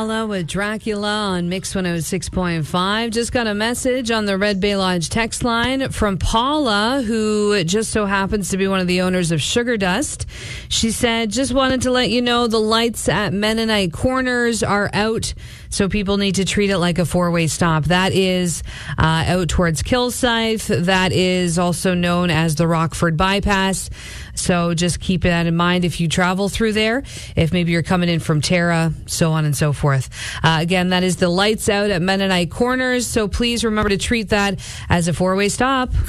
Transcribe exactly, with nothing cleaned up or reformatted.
Paula with Dracula on Mix one oh six point five. Just got a message on the Red Bay Lodge text line from Paula, who just so happens to be one of the owners of Sugar Dust. She said, just wanted to let you know the lights at Mennonite Corners are out, so people need to treat it like a four-way stop. That is uh, out towards Kilsyth. That is also known as the Rockford Bypass. So just keep that in mind if you travel through there, if maybe you're coming in from Tara, so on and so forth. Uh, again, that is the lights out at Mennonite Corners. So please remember to treat that as a four-way stop.